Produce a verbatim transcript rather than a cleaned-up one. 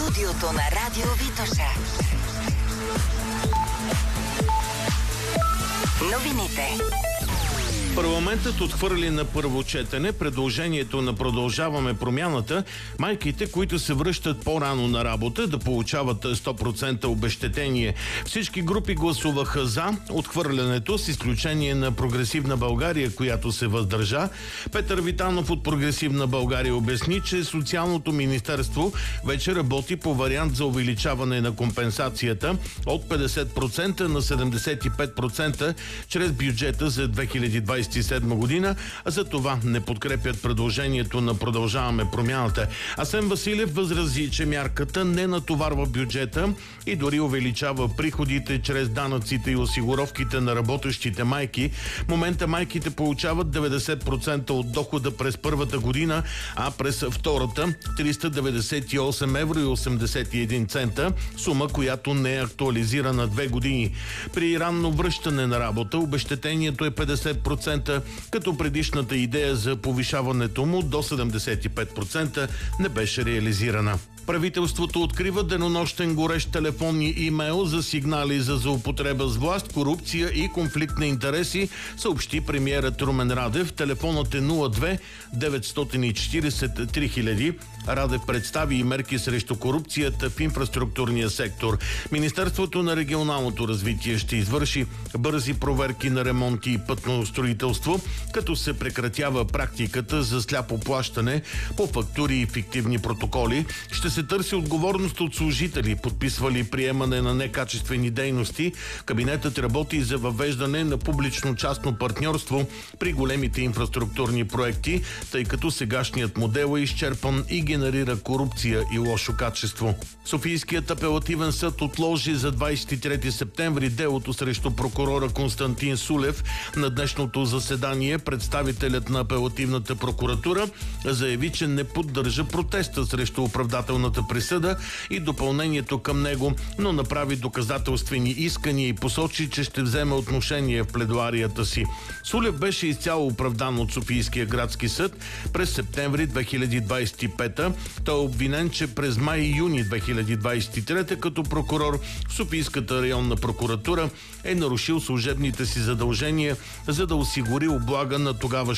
студиото на Радио Витоша. Новините. Парламентът отхвърли на първо четене предложението на Продължаваме промяната майките, които се връщат по-рано на работа, да получават сто процента обезщетение. Всички групи гласуваха за отхвърлянето, с изключение на Прогресивна България, която се въздържа. Петър Витанов от Прогресивна България обясни, че Социалното министерство вече работи по вариант за увеличаване на компенсацията от петдесет процента на седемдесет и пет процента чрез бюджета за две хиляди двадесет и седма година, а за това не подкрепят предложението на Продължаваме промяната. Асен Василев възрази, че мярката не натоварва бюджета и дори увеличава приходите чрез данъците и осигуровките на работещите майки. В момента майките получават деветдесет процента от дохода през първата година, а през втората триста деветдесет и осем евро и осемдесет и един цента, сума, която не е актуализирана две години. При ранно връщане на работа обезщетението е петдесет процента, като предишната идея за повишаването му до седемдесет и пет процента не беше реализирана. Правителството открива денонощен горещ телефон и имейл за сигнали за злоупотреба с власт, корупция и конфликт на интереси, съобщи премиерът Румен Радев. Телефонът е нула две деветстотин и четиридесет три хиляди. Радев представи и мерки срещу корупцията в инфраструктурния сектор. Министерството на регионалното развитие ще извърши бързи проверки на ремонти и пътно строителство, като се прекратява практиката за сляпо плащане по фактури и фиктивни протоколи. Ще се търси отговорност от служители, подписвали приемане на некачествени дейности. Кабинетът работи за въвеждане на публично-частно партньорство при големите инфраструктурни проекти, тъй като сегашният модел е изчерпан и генерира корупция и лошо качество. Софийският апелативен съд отложи за двадесет и трети септември делото срещу прокурора Константин Сулев. На днешното заседание представителят на апелативната прокуратура заяви, че не поддържа протеста срещу оправдателната присъда и допълнението към него, но направи доказателствени искания и посочи, че ще вземе отношение в пледуарията си. Сулев беше изцяло оправдан от Софийския градски съд през септември две хиляди двадесет и пета. Той е обвинен, че през май и юни две хиляди двадесет и трета като прокурор в Софийската районна прокуратура е нарушил служебните си задължения, за да осигури облага на тогавашния